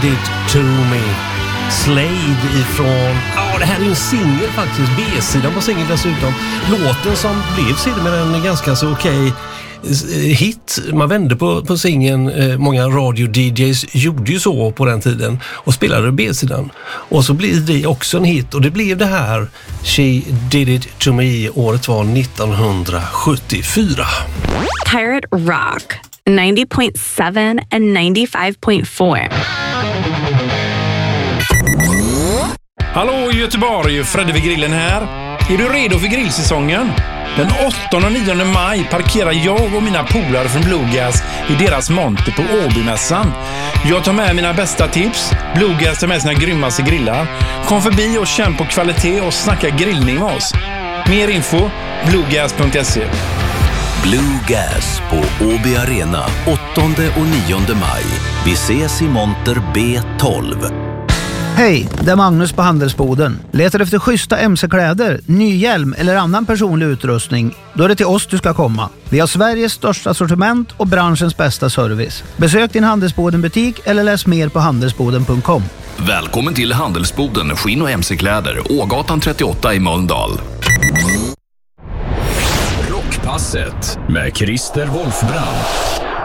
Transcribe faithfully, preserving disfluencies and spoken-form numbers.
It to me. Slade ifrån, ja det här är ju en singel faktiskt, B-sidan på singeln dessutom. Låten som blev sedermera en ganska så okej hit. Man vände på, på singeln, många radio-D Js gjorde ju så på den tiden och spelade B-sidan. Och så blev det också en hit och det blev det här She Did It To Me, året var nittonhundrasjuttiofyra. Pirate Rock, ninety point seven and ninety-five point four. Hallå Göteborg, Fredde vid grillen här. Är du redo för grillsäsongen? Den åttonde och nionde maj parkerar jag och mina polare från Bluegas i deras monter på Åbymässan. Jag tar med mina bästa tips. Bluegas tar med sina grymmaste grillar. Kom förbi och känn på kvalitet och snacka grillning med oss. Mer info, bluegas punkt se. Bluegas på Åby Arena åttonde och nionde maj. Vi ses i monter B tolv. Hej, det är Magnus på Handelsboden. Letar efter schyssta M C-kläder, ny hjälm eller annan personlig utrustning? Då är det till oss du ska komma. Vi har Sveriges största sortiment och branschens bästa service. Besök din Handelsboden-butik eller läs mer på handelsboden punkt com. Välkommen till Handelsboden, skinn- och M C-kläder, Ågatan trettioåtta i Mölndal. Rockpasset med Christer Wolfbrand.